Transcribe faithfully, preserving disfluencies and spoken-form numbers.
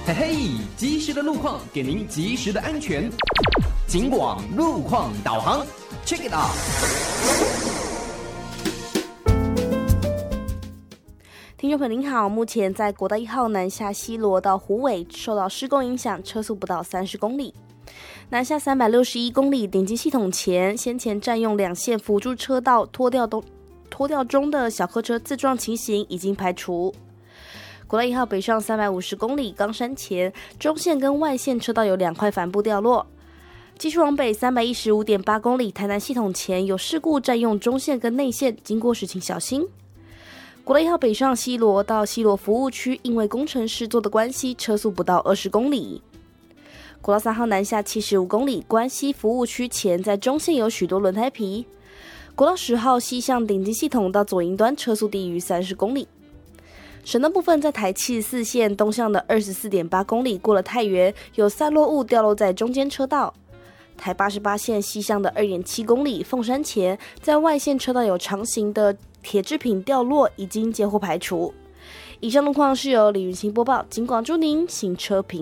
嘿嘿，及时的路况给您及时的安全。警广路况导航 ，Check it out。 听众朋友您好，目前在国道一号南下西螺到虎尾受到施工影响，车速不到三十公里。南下三百六十一公里顶级系统前，先前占用两线辅助车道拖吊东拖吊中的小客车自撞情形已经排除。国道一号北上三百五十公里冈山前，中线跟外线车道有两块帆布掉落。继续往北三百一十五点八公里台南系统前有事故占用中线跟内线，经过时请小心。国道一号北上西螺到西螺服务区，因为工程施作的关系，车速不到二十公里。国道三号南下七十五公里关西服务区前，在中线有许多轮胎皮。国道十号西向顶级系统到左营端，车速低于三十公里。省道部分，在台七十四线东向的 二十四点八公里过了太原，有散落物掉落在中间车道。台八十八线西向的 二点七公里凤山前，在外线车道有长形的铁制品掉落，已经接获排除。以上路况是由李云清播报，警广祝您行车平